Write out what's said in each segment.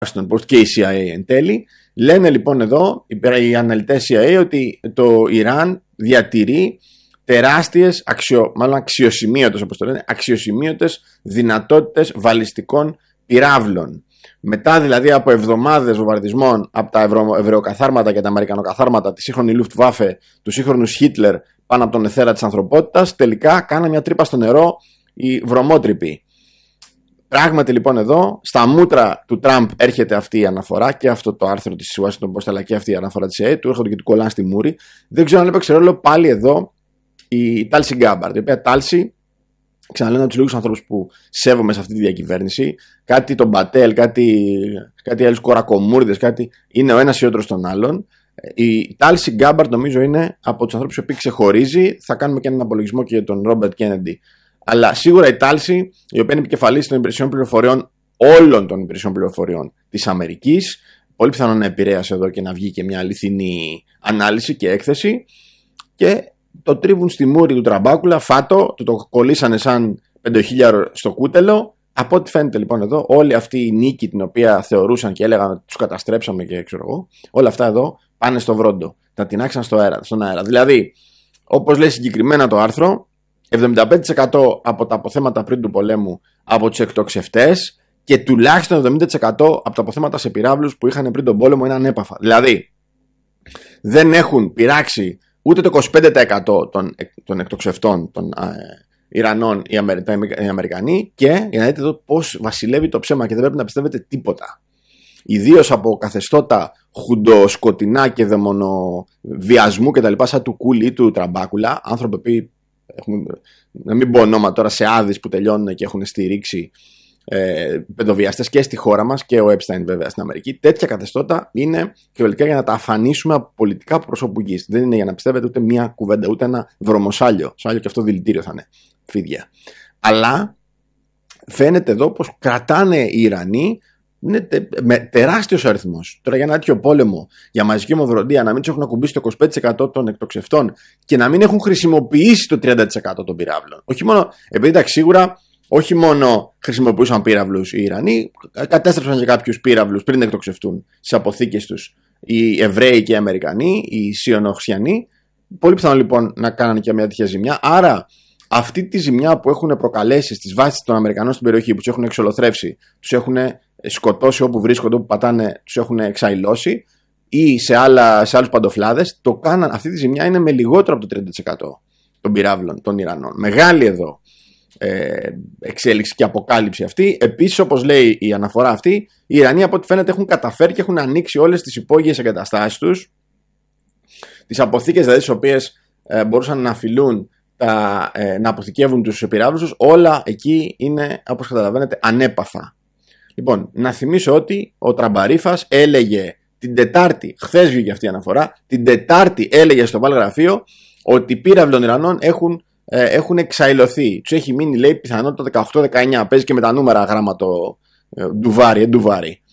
Washington Post και η CIA εν τέλει. Λένε λοιπόν εδώ οι αναλυτές CIA ότι το Ιράν διατηρεί τεράστιες, μάλλον αξιοσημείωτες, όπως το λένε, αξιοσημείωτες δυνατότητες βαλιστικών πυράβλων. Μετά δηλαδή από εβδομάδες βομβαρδισμών από τα εβραιοκαθάρματα και τα αμερικανοκαθάρματα, τη σύγχρονη Luftwaffe, του σύγχρονου Χίτλερ πάνω από τον εθέρα της ανθρωπότητας, τελικά κάναν μια τρύπα στο νερό οι βρωμότρυποι. Πράγματι λοιπόν εδώ, στα μούτρα του Τραμπ έρχεται αυτή η αναφορά και αυτό το άρθρο της Washington Post, αλλά και αυτή η αναφορά της ΕΕ, του έρχονται και του κολλάνε στη μούρη. Δεν ξέρω αν έπαιξε ρόλο πάλι εδώ η Tulsi Gabbard, η οποία Tulsi, ξαναλέω, από τους λίγους ανθρώπους που σέβομαι σε αυτή τη διακυβέρνηση, κάτι τον Πατέλ, κάτι άλλους κορακομούρδες, είναι ο ένας ή ότρος των άλλων. Η Tulsi Gabbard νομίζω είναι από τους ανθρώπους που ξεχωρίζει. Θα κάνουμε και έναν απολογισμό και για τον Ρόμπερτ Κέννεντι. Αλλά σίγουρα η Tulsi, η οποία είναι επικεφαλής των υπηρεσιών πληροφοριών, όλων των υπηρεσιών πληροφοριών της Αμερικής, πολύ πιθανόν να επηρέασε εδώ και να βγει και μια αληθινή ανάλυση και έκθεση, και το τρίβουν στη μούρη του Τραμπάκουλα, φάτο, το κολλήσανε σαν 5.000 στο κούτελο. Από ό,τι φαίνεται λοιπόν εδώ, όλη αυτή η νίκη την οποία θεωρούσαν και έλεγαν ότι τους καταστρέψαμε και ξέρω εγώ, όλα αυτά εδώ πάνε στο βρόντο. Τα τεινάξαν στον αέρα. Δηλαδή, όπως λέει συγκεκριμένα το άρθρο, 75% από τα αποθέματα πριν του πολέμου από τους εκτοξευτές και τουλάχιστον 70% από τα αποθέματα σε πυράβλους που είχαν πριν τον πόλεμο είναι ανέπαφα. Δηλαδή, δεν έχουν πειράξει ούτε το 25% των εκτοξευτών των Ιρανών οι Αμερικανοί, και για να δείτε εδώ πώς βασιλεύει το ψέμα και δεν πρέπει να πιστεύετε τίποτα. Ιδίως από καθεστώτα χουντοσκοτεινά και δαιμονοβιασμού και τα λοιπά, σαν του Κούλη ή του Τραμπάκουλα, άνθρωποι που έχουν, να μην πω ονόμα τώρα, σε άδεις που τελειώνουν και έχουν στηρίξει παιδοβιαστές και στη χώρα μας, και ο Epstein βέβαια στην Αμερική. Τέτοια καθεστώτα είναι κυριολεκτικά για να τα αφανίσουμε από πολιτικά προσώπου γης. Δεν είναι για να πιστεύετε ούτε μία κουβέντα, ούτε ένα βρωμοσάλιο. Σάλιο και αυτό δηλητήριο θα είναι, φίδια. Αλλά φαίνεται εδώ πως κρατάνε οι Ιρανοί, είναι τεράστιος αριθμός. Τώρα για ένα τέτοιο πόλεμο, για μαζική ομοφροντία, να μην τους έχουν ακουμπήσει το 25% των εκτοξευτών και να μην έχουν χρησιμοποιήσει το 30% των πυράβλων. Όχι μόνο, επειδή εντάξει, σίγουρα όχι μόνο χρησιμοποιούσαν πύραυλους οι Ιρανοί, κατέστρεψαν και κάποιους πύραυλους πριν εκτοξευτούν στις αποθήκες τους οι Εβραίοι και οι Αμερικανοί, οι Σιωνοξιανοί. Πολύ πιθανό λοιπόν να κάνανε και μια τέτοια ζημιά. Άρα αυτή τη ζημιά που έχουν προκαλέσει στις βάσεις των Αμερικανών στην περιοχή, που τους έχουν εξολοθρεύσει, τους έχουν σκοτώσει όπου βρίσκονται, όπου πατάνε, τους έχουν εξαϊλώσει, ή σε άλλους παντοφλάδες, το κάναν. Αυτή τη ζημιά είναι με λιγότερο από το 30% των πυράβλων των Ιρανών. Μεγάλη εδώ εξέλιξη και αποκάλυψη αυτή. Επίσης, όπως λέει η αναφορά αυτή, οι Ιρανοί από ό,τι φαίνεται έχουν καταφέρει και έχουν ανοίξει όλες τις υπόγειες εγκαταστάσεις τους, τις αποθήκες δηλαδή στις οποίες μπορούσαν να αφιλούν, να αποθηκεύουν τους πυράβλους τους. Όλα εκεί είναι, όπως καταλαβαίνετε, ανέπαφα. Λοιπόν, να θυμίσω ότι ο Τραμπαρίφας έλεγε την Τετάρτη, χθες βγήκε αυτή η αναφορά, την Τετάρτη έλεγε στο Βαλγραφείο ότι οι πύραυλοι των Ιρανών έχουν εξαϊλωθεί. Τους έχει μείνει, λέει, πιθανότητα 18-19. Παίζει και με τα νούμερα γράμμα το ντουβάρι.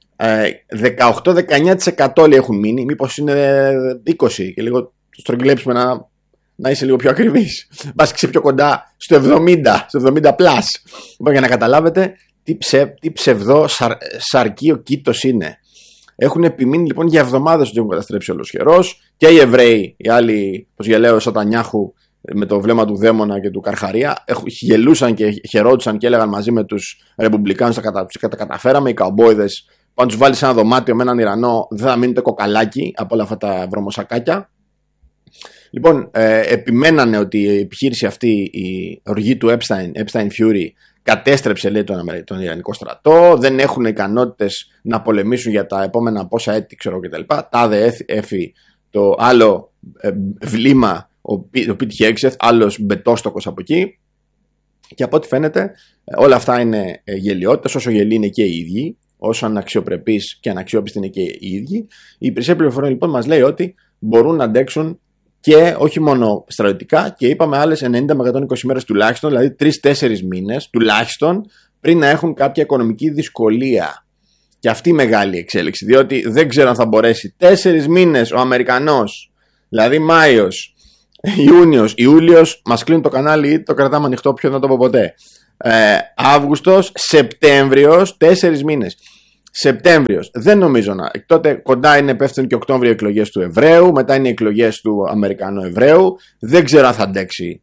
18-19% έχουν μείνει. Μήπως είναι 20% και λίγο το στρογγυλέψουμε να είσαι λίγο πιο ακριβής. Βάσκησε πιο κοντά στο 70 plus. Λοιπόν, για να καταλάβετε τι ψευδό σαρκείο κήτος είναι. Έχουν επιμείνει λοιπόν για εβδομάδες ότι έχουν καταστρέψει ολοσχερός, και οι Εβραίοι, οι άλλοι, πως γελαίο Σατανιάχου με το βλέμμα του δαίμονα και του Καρχαρία, γελούσαν και χαιρόντουσαν και έλεγαν μαζί με τους Ρεπουμπλικάνους τα καταφέραμε. Οι καουμπόιδες, αν τους βάλεις σε ένα δωμάτιο με έναν Ιρανό, δεν θα μείνετε κοκαλάκι από όλα αυτά τα βρωμοσακάκια. Λοιπόν, επιμένανε ότι η επιχείρηση αυτή, η οργή του Epstein Fury, κατέστρεψε, λέει, τον Ιρανικό στρατό. Δεν έχουν ικανότητες να πολεμήσουν για τα επόμενα πόσα έτη, ξέρω κτλ. Τάδε έφη το άλλο βλήμα, ο Πίτ Χέξεθ, άλλος μπετόστοκος από εκεί. Και από ό,τι φαίνεται, όλα αυτά είναι γελιότητες, όσο γελοί είναι και οι ίδιοι, όσο αναξιοπρεπείς και αναξιόπιστοι είναι και οι ίδιοι. Η υπηρεσία πληροφοριών λοιπόν μας λέει ότι μπορούν να αντέξουν και όχι μόνο στρατιωτικά, και είπαμε άλλες 90 με 120 μέρες τουλάχιστον, δηλαδή 3-4 μήνες τουλάχιστον, πριν να έχουν κάποια οικονομική δυσκολία. Και αυτή η μεγάλη εξέλιξη, διότι δεν ξέρω αν θα μπορέσει 4 μήνες ο Αμερικανός, δηλαδή Μάιος, Ιούνιος, Ιούλιος, μας κλείνουν το κανάλι, το κρατάμε ανοιχτό, πιο δεν το πω ποτέ. Αύγουστος, Σεπτέμβριος, 4 μήνες. Σεπτέμβριος. Δεν νομίζω να. Τότε κοντά είναι, πέφτουν και Οκτώβριο εκλογές του Εβραίου, μετά είναι οι εκλογές του Αμερικανού Εβραίου. Δεν ξέρω αν θα αντέξει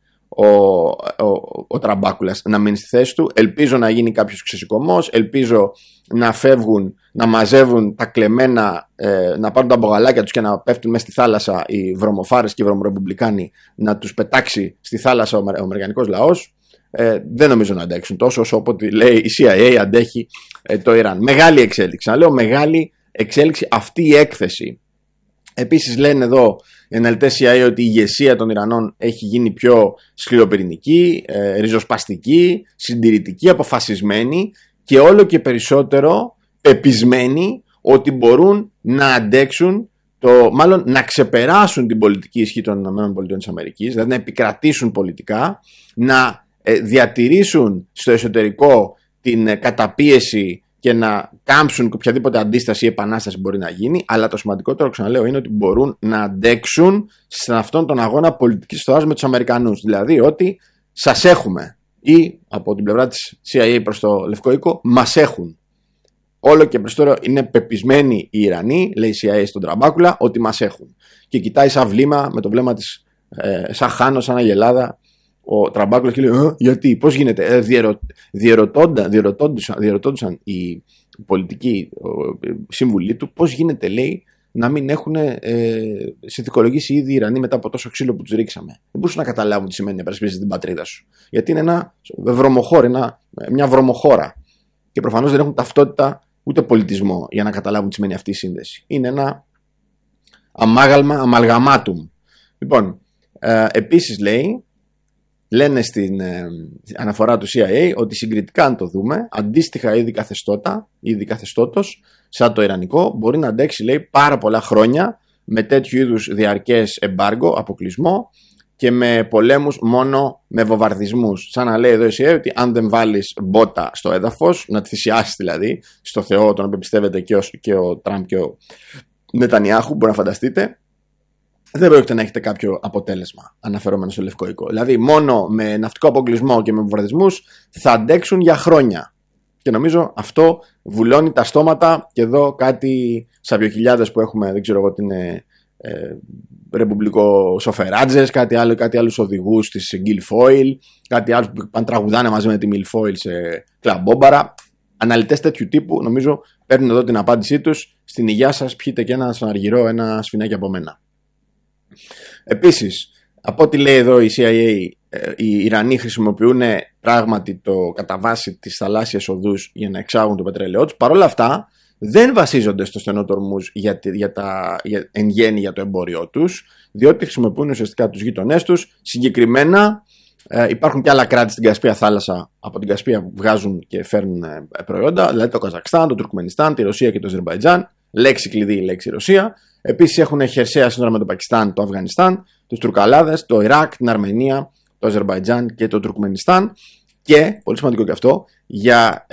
ο Τραμπάκουλας να μείνει στη θέση του. Ελπίζω να γίνει κάποιος ξεσηκωμός. Ελπίζω να φεύγουν, να μαζεύουν τα κλεμμένα, να πάρουν τα μπογαλάκια τους και να πέφτουν μέσα στη θάλασσα οι βρωμοφάρες και οι βρωμορεπουμπλικάνοι, να τους πετάξει στη θάλασσα ο αμερικανικός λαός. Δεν νομίζω να αντέξουν τόσο όσο όποτε λέει η CIA αντέχει το Ιράν. Μεγάλη εξέλιξη. Να λέω μεγάλη εξέλιξη αυτή η έκθεση. Επίσης λένε εδώ οι αναλυτές CIA ότι η ηγεσία των Ιρανών έχει γίνει πιο σκληροπυρηνική, ριζοσπαστική, συντηρητική, αποφασισμένη και όλο και περισσότερο πεπισμένοι ότι μπορούν να αντέξουν, μάλλον να ξεπεράσουν την πολιτική ισχύ των ΗΠΑ, δηλαδή να επικρατήσουν πολιτικά, να διατηρήσουν στο εσωτερικό την καταπίεση και να κάμψουν οποιαδήποτε αντίσταση ή επανάσταση μπορεί να γίνει, αλλά το σημαντικότερο, ξαναλέω, είναι ότι μπορούν να αντέξουν σε αυτόν τον αγώνα πολιτικής στοάς με τους Αμερικανούς. Δηλαδή ότι σας έχουμε, ή από την πλευρά της CIA προς το Λευκό Οίκο, μας έχουν. Όλο και περισσότερο είναι πεπισμένοι οι Ιρανοί, λέει η CIA στον Τραμπάκουλα, ότι μας έχουν. Και κοιτάει σαν βλήμα, με το βλέμμα της, σαν χάνο, σαν αγελάδα, ο Τραμπάκουλας και λέει γιατί, πώς γίνεται, διερωτώντουσαν οι πολιτικοί σύμβουλοι του, πώς γίνεται, λέει, να μην έχουν συνθηκολογήσει ήδη οι Ιρανοί μετά από τόσο ξύλο που τους ρίξαμε. Δεν μπορούσαν να καταλάβουν τι σημαίνει να υπερασπίζεις την πατρίδα σου. Γιατί είναι ένα βρωμοχώρο, μια βρωμοχώρα. Και προφανώς δεν έχουν ταυτότητα ούτε πολιτισμό για να καταλάβουν τι σημαίνει αυτή η σύνδεση. Είναι ένα αμαλγαμάτουμ. Λοιπόν, επίσης λένε στην αναφορά του CIA ότι συγκριτικά, αν το δούμε, αντίστοιχα είδη καθεστώτος σαν το ιρανικό μπορεί να αντέξει, λέει, πάρα πολλά χρόνια με τέτοιου είδους διαρκές εμπάργκο, αποκλεισμό και με πολέμους μόνο με βομβαρδισμούς. Σαν να λέει εδώ η CIA ότι αν δεν βάλεις μπότα στο έδαφος, να τη θυσιάσεις δηλαδή στο Θεό, τον οποίο πιστεύετε και ο Τραμπ και ο Νετανιάχου, μπορεί να φανταστείτε, δεν πρόκειται να έχετε κάποιο αποτέλεσμα αναφερόμενο στο Λευκό Οίκο. Δηλαδή, μόνο με ναυτικό αποκλεισμό και με βομβαρδισμούς θα αντέξουν για χρόνια. Και νομίζω αυτό βουλώνει τα στόματα. Και εδώ κάτι σαβιοκυλιάδες που έχουμε, δεν ξέρω εγώ τι είναι, ρεπουμπλικό σοφεράτζες, κάτι άλλους οδηγούς της Guilfoyle, κάτι άλλο που πάνε τραγουδάνε μαζί με τη Milfoil σε κλαμπόμπαρα. Αναλυτές τέτοιου τύπου, νομίζω, παίρνουν εδώ την απάντησή τους. Στην υγεία σας, πιείτε και στον αργυρό ένα σφινάκι από μένα. Επίσης, από ό,τι λέει εδώ η CIA, οι Ιρανοί χρησιμοποιούν πράγματι κατά βάση τις θαλάσσιες οδούς για να εξάγουν το πετρέλαιό τους. Παρ' όλα αυτά, δεν βασίζονται στο στενό τορμούζ εν γέννη για το εμπόριό τους, διότι χρησιμοποιούν ουσιαστικά τους γείτονές τους. Συγκεκριμένα, υπάρχουν και άλλα κράτη στην Κασπία θάλασσα, από την Κασπία που βγάζουν και φέρνουν προϊόντα, δηλαδή το Καζακστάν, το Τουρκμενιστάν, τη Ρωσία και το Αζερμπαϊτζάν. Λέξη κλειδί, η λέξη Ρωσία. Επίσης έχουν χερσαία σύνορα με το Πακιστάν, το Αφγανιστάν, τους Τουρκαλάδες, το Ιράκ, την Αρμενία, το Αζερμπαϊτζάν και το Τουρκμενιστάν. Και, πολύ σημαντικό και αυτό, για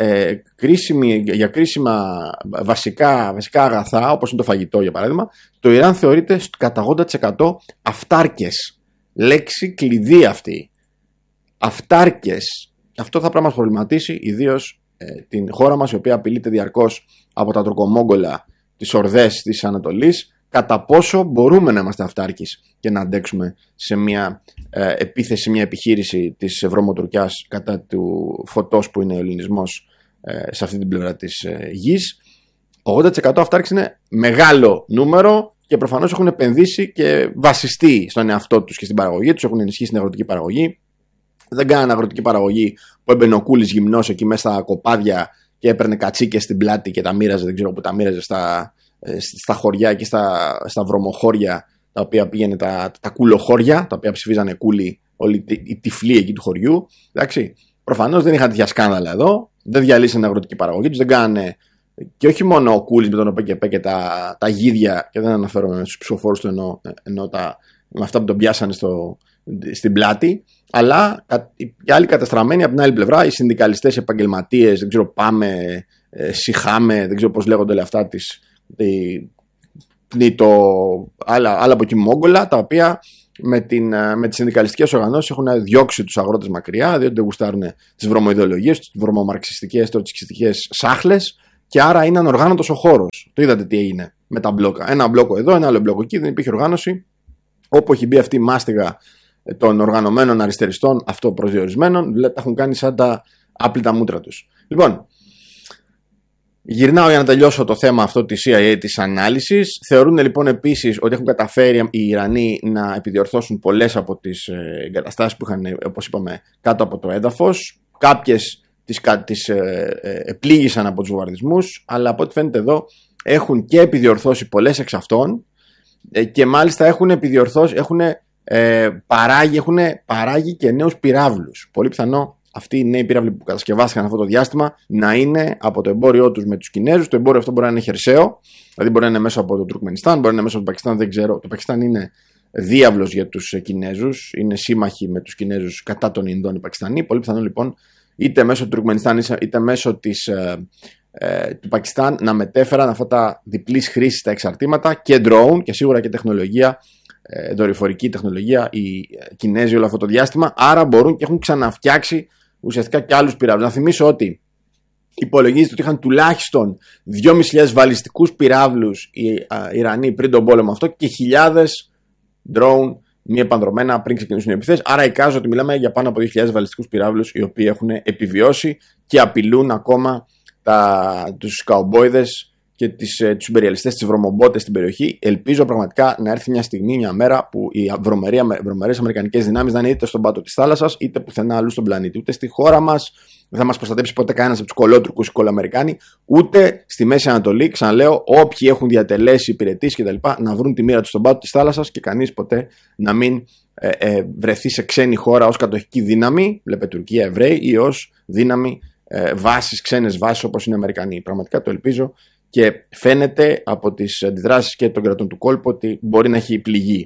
κρίσιμα βασικά αγαθά, όπως είναι το φαγητό για παράδειγμα, το Ιράν θεωρείται κατά 80% αυτάρκες. Λέξη κλειδί αυτή. Αυτάρκες. Αυτό θα πρέπει να μας προβληματίσει, ιδίως την χώρα μας, η οποία απειλείται διαρκώς από τα τουρκομόγγολα, τις ορδές της Ανατολής, κατά πόσο μπορούμε να είμαστε αυτάρκεις και να αντέξουμε σε μια επίθεση, μια επιχείρηση της βρωμοτουρκιάς κατά του φωτός που είναι ο ελληνισμός σε αυτή την πλευρά της γης. 80% αυτάρκης είναι μεγάλο νούμερο και προφανώς έχουν επενδύσει και βασιστεί στον εαυτό τους και στην παραγωγή τους, έχουν ενισχύσει την αγροτική παραγωγή. Δεν κάνανε αγροτική παραγωγή που έμπαινε ο Κούλης γυμνός εκεί μέσα στα κοπάδια και έπαιρνε κατσίκες στην πλάτη και τα μοίραζε, δεν ξέρω που τα μοίραζε στα χωριά και στα βρωμοχώρια, τα οποία πήγαινε τα κουλοχώρια, τα οποία ψηφίζανε κούλοι όλοι οι τυφλοί εκεί του χωριού. Εντάξει. Προφανώς δεν είχαν τέτοια σκάνδαλα εδώ, δεν διαλύσανε την αγροτική παραγωγή τους, δεν κάνανε. Και όχι μόνο ο Κούλης με τον ΟΠΕΚΕΠΕ και τα γίδια, και δεν αναφέρομαι στους ψηφοφόρους του ενώ με αυτά που τον πιάσανε στην πλάτη, αλλά οι άλλοι καταστραμμένοι από την άλλη πλευρά, οι συνδικαλιστές, οι επαγγελματίες, δεν ξέρω, Πάμε, Σιχάμε, δεν ξέρω πώς λέγονται όλα αυτά, άλλα από εκεί Μόγγολα, τα οποία με τις συνδικαλιστικές οργανώσεις έχουν διώξει τους αγρότες μακριά, διότι δεν γουστάρουν τις βρωμοειδεολογίες, τις βρωμομαρξιστικές, τροτσικιστικές σάχλες και άρα είναι ανοργάνωτος ο χώρος. Το είδατε τι έγινε με τα μπλόκα. Ένα μπλόκο εδώ, ένα άλλο μπλόκο εκεί, δεν υπήρχε οργάνωση. Όπου έχει μπει αυτή η μάστιγα των οργανωμένων αριστεριστών αυτοπροσδιορισμένων, τα έχουν κάνει σαν τα άπλυτα μούτρα τους. Λοιπόν, γυρνάω για να τελειώσω το θέμα αυτό της CIA, της ανάλυσης. Θεωρούν λοιπόν επίσης ότι έχουν καταφέρει οι Ιρανοί να επιδιορθώσουν πολλές από τις εγκαταστάσεις που είχαν, όπως είπαμε, κάτω από το έδαφος. Κάποιες τις επλήγησαν από τους βομβαρδισμούς, αλλά από ό,τι φαίνεται εδώ έχουν και επιδιορθώσει πολλές εξ αυτών και μάλιστα έχουν παράγει και νέους πυράβλους. Πολύ πιθανό αυτοί οι νέοι πύραυλοι που κατασκευάστηκαν αυτό το διάστημα να είναι από το εμπόριό τους με τους Κινέζους. Το εμπόριο αυτό μπορεί να είναι χερσαίο, δηλαδή μπορεί να είναι μέσω από το Τουρκμενιστάν, μπορεί να είναι μέσω από το Πακιστάν, δεν ξέρω. Το Πακιστάν είναι διάβλος για τους Κινέζους, είναι σύμμαχοι με τους Κινέζους κατά των Ινδών οι Πακιστανοί. Πολύ πιθανό λοιπόν είτε μέσω του Τουρκμενιστάν είτε μέσω του Πακιστάν να μετέφεραν αυτά τα διπλής χρήσης τα εξαρτήματα και drone και σίγουρα και τεχνολογία, δορυφορική τεχνολογία οι Κινέζοι όλο αυτό το διάστημα. Άρα μπορούν και έχουν ξαναφτιάξει ουσιαστικά και άλλους πυράβλους. Να θυμίσω ότι υπολογίζεται ότι είχαν τουλάχιστον 2.500 βαλιστικούς πυράβλους οι Ιρανοί πριν τον πόλεμο αυτό και χιλιάδες drone μη επανδρομένα πριν ξεκινήσουν οι επιθέσεις. Άρα εικάζω ότι μιλάμε για πάνω από 2.000 βαλιστικούς πυράβλους οι οποίοι έχουν επιβιώσει και απειλούν ακόμα τους καουμπόιδες και τους υπεριαλιστές, τις βρωμομπότες στην περιοχή. Ελπίζω πραγματικά να έρθει μια στιγμή, μια μέρα που οι βρωμερές αμερικανικές δυνάμεις δεν είναι είτε στον πάτο της θάλασσας είτε πουθενά αλλού στον πλανήτη. Ούτε στη χώρα μας δεν θα μας προστατέψει ποτέ κανένας από τους κολότουρκους ή κολοαμερικάνοι, ούτε στη Μέση Ανατολή. Ξαναλέω, όποιοι έχουν διατελέσει υπηρετήσεις κτλ. Να βρουν τη μοίρα τους στον πάτο της θάλασσας και κανείς ποτέ να μην βρεθεί σε ξένη χώρα ως κατοχική δύναμη, βλέπε Τουρκία, Εβραίοι, ή ως δύναμη βάσεις, ξένες βάσεις όπως είναι οι Αμερικανοί. Πραγματικά το ελπίζω και φαίνεται από τις αντιδράσεις και των κρατών του κόλπου ότι μπορεί να έχει πληγεί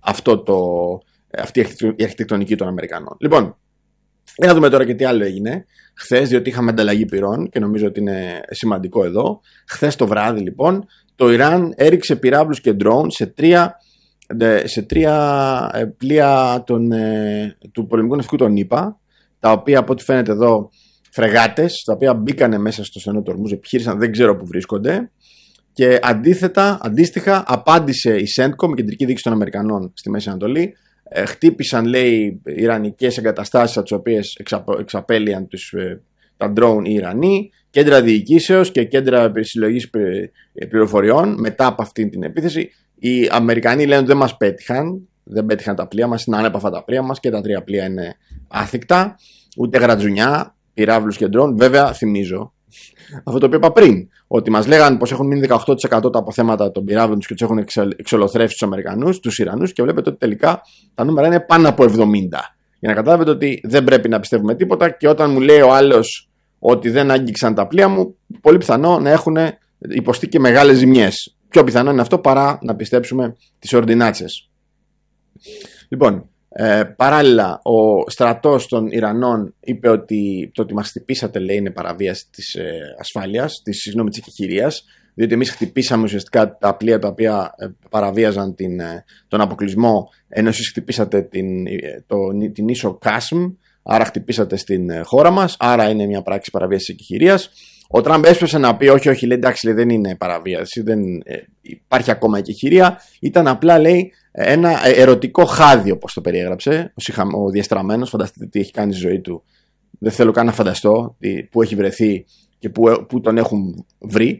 αυτή η αρχιτεκτονική των Αμερικανών. Λοιπόν, για να δούμε τώρα και τι άλλο έγινε χθες, διότι είχαμε ανταλλαγή πυρών και νομίζω ότι είναι σημαντικό εδώ. Χθες το βράδυ λοιπόν το Ιράν έριξε πυράβλους και ντρόουν σε τρία πλοία του πολεμικού ναυτικού των ΗΠΑ, τα οποία από ό,τι φαίνεται εδώ φρεγάτες, τα οποία μπήκανε μέσα στο στενό του Ορμούζ, επιχείρησαν, δεν ξέρω που βρίσκονται. Και αντίστοιχα απάντησε η CENTCOM, η κεντρική διοίκηση των Αμερικανών στη Μέση Ανατολή. Χτύπησαν, λέει, ιρανικές εγκαταστάσεις, τις οποίες εξαπέλυαν τα drone οι Ιρανοί, κέντρα διοικήσεως και κέντρα συλλογής πληροφοριών μετά από αυτή την επίθεση. Οι Αμερικανοί λένε ότι δεν μας πέτυχαν, δεν πέτυχαν τα πλοία μας, είναι ανέπαφα τα πλοία μας και τα τρία πλοία είναι άθικτα, ούτε γρατζουνιά, πυράβλους και drone. Βέβαια, θυμίζω αυτό το οποίο είπα πριν, ότι μας λέγανε πως έχουν μείνει 18% τα αποθέματα των πυράβλων τους και τους έχουν εξολοθρεύσει τους Αμερικανούς, τους Ιρανούς, και βλέπετε ότι τελικά τα νούμερα είναι πάνω από 70. Για να καταλάβετε ότι δεν πρέπει να πιστεύουμε τίποτα, και όταν μου λέει ο άλλος ότι δεν άγγιξαν τα πλοία μου, πολύ πιθανό να έχουν υποστεί και μεγάλες ζημιές. Πιο πιθανό είναι αυτό παρά να πιστέψουμε τις ορδινάτσες. Λοιπόν, παράλληλα, ο στρατός των Ιρανών είπε ότι το ότι μας χτυπήσατε, λέει, είναι παραβίαση της ασφάλειας, της εκεχηρίας, διότι εμείς χτυπήσαμε ουσιαστικά τα πλοία τα οποία παραβίαζαν τον αποκλεισμό, ενώ εσείς χτυπήσατε την ίσο Κάσμ, άρα χτυπήσατε στην χώρα μας, άρα είναι μια πράξη παραβίασης εκεχηρίας. Ο Τραμπ έσπευσε να πει όχι, λέει, εντάξει, λέει, δεν είναι παραβίαση, δεν υπάρχει ακόμα εκεχηρία, ήταν απλά, λέει, ένα ερωτικό χάδι, όπως το περιέγραψε ο διαστραμμένος. Φανταστείτε τι έχει κάνει στη ζωή του. Δεν θέλω καν να φανταστώ που έχει βρεθεί και που τον έχουν βρει.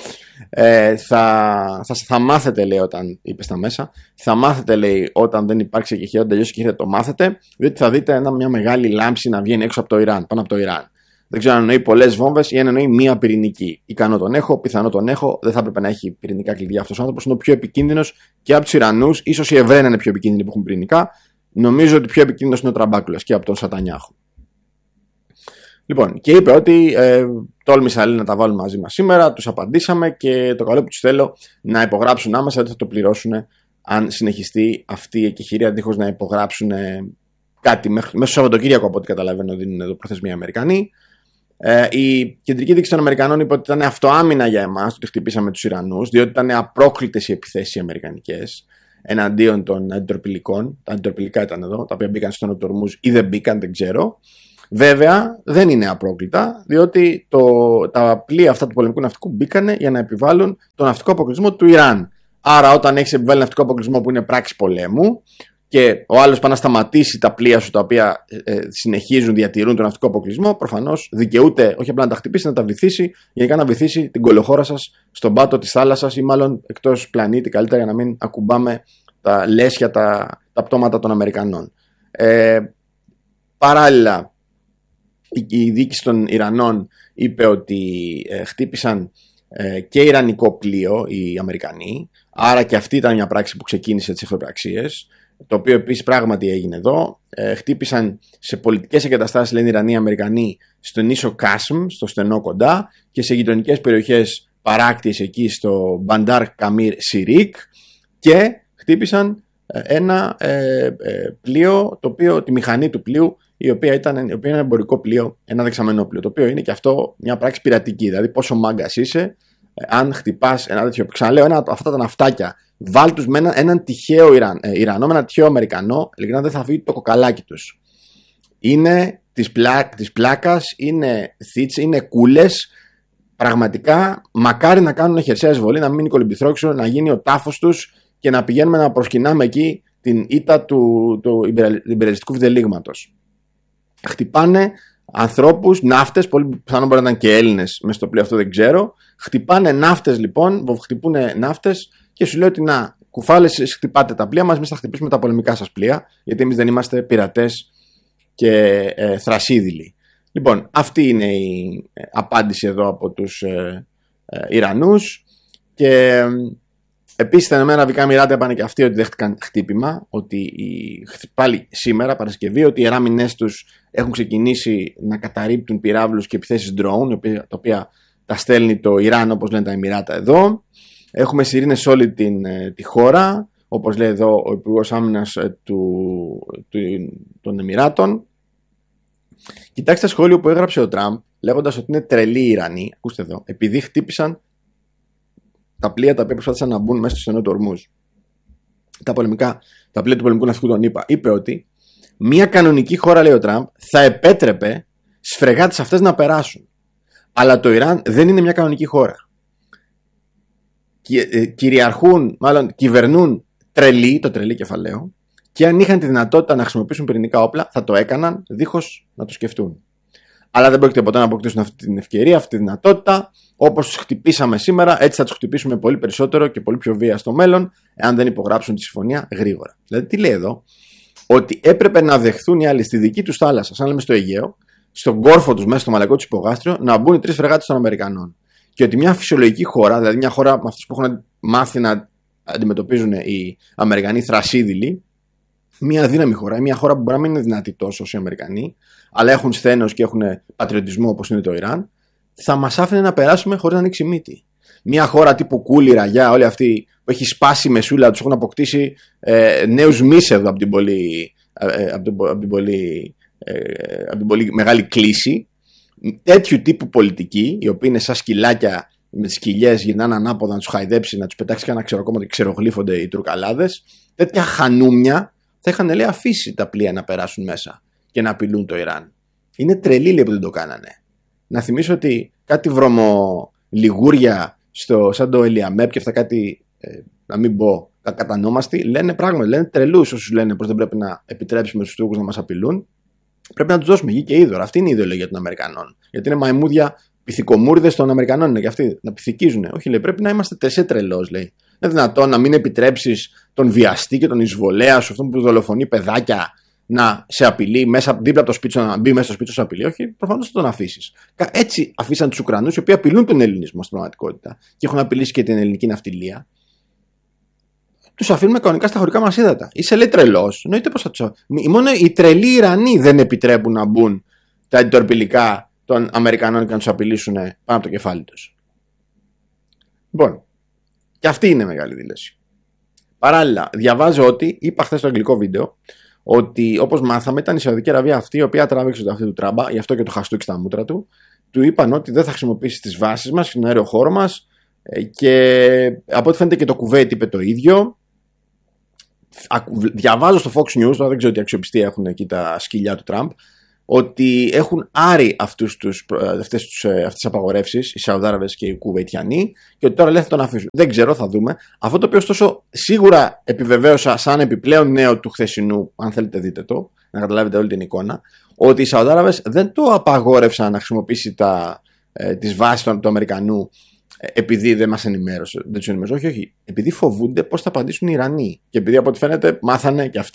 Θα μάθετε, λέει, όταν είπε στα μέσα, θα μάθετε, λέει, όταν δεν υπάρξει εκεχηρία, όταν τελειώσει η εκεχηρία, το μάθετε, διότι θα δείτε μια μεγάλη λάμψη να βγαίνει έξω από το Ιράν, πάνω από το Ιράν. Δεν ξέρω αν εννοεί πολλές βόμβες ή αν εννοεί μία πυρηνική. Ικανό τον έχω, πιθανό τον έχω. Δεν θα έπρεπε να έχει πυρηνικά κλειδιά αυτός ο άνθρωπος. Είναι ο πιο επικίνδυνος και από τους Ιρανούς. Ίσως οι Εβραίοι είναι πιο επικίνδυνοι που έχουν πυρηνικά. Νομίζω ότι πιο επικίνδυνος είναι ο Τραμπάκουλας και από τον Σατανιάχου. Λοιπόν, και είπε ότι τόλμησα, λέει, να τα βάλουν μαζί μας σήμερα. Τους απαντήσαμε και το καλό που τους θέλω να υπογράψουν άμεσα, δεν θα το πληρώσουν αν συνεχιστεί αυτή η εκεχηρία, δίχως να υπογράψουν κάτι μέσα στο Σαββατοκύριακο, από ό,τι καταλαβαίνω, δίνουν εδώ προθεσμία οι Αμερικανοί. Η κεντρική διοίκηση των Αμερικανών είπε ότι ήταν αυτοάμυνα για εμάς το ότι χτυπήσαμε τους Ιρανούς, διότι ήταν απρόκλητες οι επιθέσεις οι αμερικανικές εναντίον των αντιτροπηλικών. Τα αντιτροπηλικά ήταν εδώ, τα οποία μπήκαν στον Ορμούζ ή δεν μπήκαν, δεν ξέρω. Βέβαια δεν είναι απρόκλητα, διότι τα πλοία αυτά του πολεμικού ναυτικού μπήκανε για να επιβάλλουν τον ναυτικό αποκλεισμό του Ιράν. Άρα, όταν έχεις επιβάλει ναυτικό αποκλεισμό που είναι πράξη πολέμου και ο άλλος πάει να σταματήσει τα πλοία σου τα οποία συνεχίζουν, διατηρούν τον ναυτικό αποκλεισμό, προφανώς δικαιούται όχι απλά να τα χτυπήσει, να τα βυθίσει, γενικά να βυθίσει την κολοχώρα σας στον πάτο της θάλασσας ή μάλλον εκτός πλανήτη, καλύτερα για να μην ακουμπάμε τα λέσια, τα πτώματα των Αμερικανών. Παράλληλα, η διοίκηση των Ιρανών είπε ότι χτύπησαν και ιρανικό πλοίο οι Αμερικανοί, άρα και αυτή ήταν μια πράξη που ξεκίνησε τις εχθροπραξίες, το οποίο επίσης πράγματι έγινε εδώ. Χτύπησαν σε πολιτικές εγκαταστάσεις, λένε οι Ιρανοί Αμερικανοί, στον ίσο Κάσμ, στο στενό κοντά, και σε γειτονικές περιοχές παράκτιες εκεί στο Μπαντάρ Καμίρ Σιρίκ, και χτύπησαν ένα πλοίο, τη μηχανή του πλοίου, η οποία είναι ένα εμπορικό πλοίο, ένα δεξαμενόπλοιο, το οποίο είναι και αυτό μια πράξη πειρατική. Δηλαδή, πόσο μάγκας είσαι, αν χτυπάς ένα τέτοιο. Ξαναλέω, αυτά τα ναυτάκια, βάλ τους με έναν τυχαίο Ιρανό, με έναν τυχαίο Αμερικανό, ειλικρινά δεν θα φύγει το κοκαλάκι τους. Είναι της πλάκας, είναι θίτς, είναι κούλες. Πραγματικά, μακάρι να κάνουν χερσαία εισβολή, να μείνει κολυμπηθρόξιο, να γίνει ο τάφος τους και να πηγαίνουμε να προσκυνάμε εκεί την ήττα του υπερελιστικού βδελίγματος. Χτυπάνε ανθρώπους, ναύτες, πολύ πιθανόν μπορεί να ήταν και Έλληνες μέσα στο πλοίο αυτό, δεν ξέρω. Χτυπάνε ναύτες λοιπόν, χτυπούν ναύτες και σου λέει ότι να, κουφάλες, χτυπάτε τα πλοία μας, εμείς θα χτυπήσουμε τα πολεμικά σας πλοία, γιατί εμείς δεν είμαστε πειρατές και θρασίδηλοι. Λοιπόν, αυτή είναι η απάντηση εδώ από τους Ιρανούς. Και επίσης τα Ηνωμένα Αραβικά Εμιράτα είπαν και αυτοί ότι δέχτηκαν χτύπημα, ότι πάλι σήμερα, Παρασκευή, ότι οι αεράμινες τους έχουν ξεκινήσει να καταρρίπτουν πυράβλους και επιθέσεις drone, τα οποία τα στέλνει το Ιράν, όπως λένε τα Εμιράτα εδώ. Έχουμε σιρήνες σε όλη τη χώρα, όπως λέει εδώ ο Υπουργός Άμυνας των Εμιράτων. Κοιτάξτε σχόλιο που έγραψε ο Τραμπ, λέγοντας ότι είναι τρελοί οι Ιρανοί, ακούστε εδώ, επειδή χτύπησαν τα πλοία τα οποία προσπάθησαν να μπουν μέσα στο στενό του Ορμούζ. Τα πλοία του πολεμικού ναυτικού των ΗΠΑ. Είπε ότι μια κανονική χώρα, λέει ο Τραμπ, θα επέτρεπε στις φρεγάτες αυτές να περάσουν. Αλλά το Ιράν δεν είναι μια κανονική χώρα. Κυβερνούν τρελοί, το τρελή κεφαλαίο, και αν είχαν τη δυνατότητα να χρησιμοποιήσουν πυρηνικά όπλα, θα το έκαναν δίχως να το σκεφτούν. Αλλά δεν πρόκειται ποτέ να αποκτήσουν αυτή την ευκαιρία, αυτή τη δυνατότητα. Όπως τους χτυπήσαμε σήμερα, έτσι θα τους χτυπήσουμε πολύ περισσότερο και πολύ πιο βία στο μέλλον, εάν δεν υπογράψουν τη συμφωνία γρήγορα. Δηλαδή, τι λέει εδώ, ότι έπρεπε να δεχθούν οι άλλοι στη δική τους θάλασσα, σαν λέμε στο Αιγαίο, στον κόρφο τους, μέσα στο μαλακό τους υπογάστριο, να μπουν οι 3 φρεγάτες των Αμερικανών. Και ότι μια φυσιολογική χώρα, δηλαδή μια χώρα με αυτούς που έχουν μάθει να αντιμετωπίζουν οι Αμερικανοί θρασίδηλοι, μια αδύναμη χώρα, μια χώρα που μπορεί να μην είναι δυνατή τόσο όσο οι Αμερικανοί, αλλά έχουν σθένος και έχουν πατριωτισμό όπως είναι το Ιράν, θα μας άφηνε να περάσουμε χωρίς να ανοίξει μύτη. Μια χώρα τύπου Κούλη, Ραγιά, όλοι αυτοί που έχει σπάσει η μεσούλα, τους έχουν αποκτήσει νέους μίσεδο από την πολύ μεγάλη κλίση. Τέτοιου τύπου πολιτική, οι οποίοι είναι σαν σκυλάκια με τις κοιλιές, γυρνάνε ανάποδα να τους χαϊδέψει, να τους πετάξει και ένα ξεροκόμμα και ξερογλύφονται οι τουρκαλάδες. Τέτοια χανούμια θα είχαν, λέει, αφήσει τα πλοία να περάσουν μέσα και να απειλούν το Ιράν. Είναι τρελή, λέει, που δεν το κάνανε. Να θυμίσω ότι κάτι βρωμολιγούρια σαν το Ελιαμέπ και αυτά κάτι, να μην πω κακατανόμαστοι, λένε πράγματα, λένε τρελούς όσους λένε πως δεν πρέπει να επιτρέψουμε στους Τούρκους να μας απειλούν. Πρέπει να τους δώσουμε γη και είδωρα. Αυτή είναι η ιδεολογία των Αμερικανών. Γιατί είναι μαϊμούδια, πυθικομούρδες των Αμερικανών είναι και αυτοί. Να πυθικίζουν. Όχι, λέει, πρέπει να είμαστε τρελός, λέει. Είναι δυνατόν να μην επιτρέψεις τον βιαστή και τον εισβολέα σου, αυτόν που δολοφονεί παιδάκια, να σε απειλεί δίπλα από το σπίτι σου, να μπει μέσα στο σπίτι σου, σε απειλεί? Όχι, προφανώς θα τον αφήσεις. Έτσι αφήσαν τους Ουκρανούς, οι οποίοι απειλούν τον ελληνισμό στην πραγματικότητα και έχουν απειλήσει και την ελληνική ναυτιλία. Τους αφήνουμε κανονικά στα χωρικά μας ύδατα. Είσαι, λέει, τρελός. Εννοείται πως θα τους αφήνουμε. Μόνο οι τρελοί Ιρανοί δεν επιτρέπουν να μπουν τα αντιτορπιλικά των Αμερικανών και να τους απειλήσουν πάνω από το κεφάλι τους. Λοιπόν, και αυτή είναι μεγάλη δήλωση. Παράλληλα, διαβάζω ότι, είπα χθες στο αγγλικό βίντεο, ότι όπως μάθαμε ήταν η Σαουδική Αραβία αυτή η οποία τράβηξε το αυτί του Τράμπα, γι' αυτό και το χαστούκι στα μούτρα του. Του είπαν ότι δεν θα χρησιμοποιήσει τις βάσεις μας, στον αέριο χώρο μας, και από ό,τι φαίνεται και το Κουβέιτ είπε το ίδιο. Διαβάζω στο Fox News, τώρα δεν ξέρω τι αξιοπιστία έχουν εκεί τα σκυλιά του Τραμπ, ότι έχουν άρει αυτές τις απαγορεύσεις οι Σαουδάραβες και οι Κουβειτιανοί και ότι τώρα λέει θα τον αφήσουν. Δεν ξέρω, θα δούμε. Αυτό το οποίο ωστόσο σίγουρα επιβεβαίωσα σαν επιπλέον νέο του χθεσινού, αν θέλετε δείτε το, να καταλάβετε όλη την εικόνα, ότι οι Σαουδάραβες δεν το απαγόρευσαν να χρησιμοποιήσει τις βάσεις του Αμερικανού επειδή δεν μας ενημέρωσε. Δεν τους ενημέρωσε, όχι. Επειδή φοβούνται πώς θα απαντήσουν οι Ιρανοί. Και επειδή από ό,τι φαίνεται μάθανε και